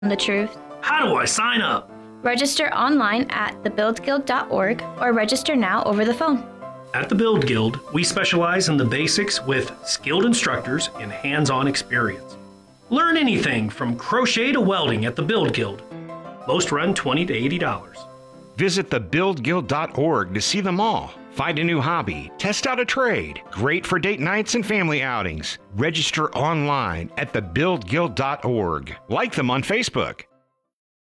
the truth. How do I sign up? Register online at thebuildguild.org or register now over the phone. At the Build Guild, we specialize in the basics with skilled instructors and hands-on experience. Learn anything from crochet to welding at the Build Guild. Most run $20 to $80. Visit thebuildguild.org to see them all. Find a new hobby, test out a trade. Great for date nights and family outings. Register online at thebuildguild.org. Like them on Facebook.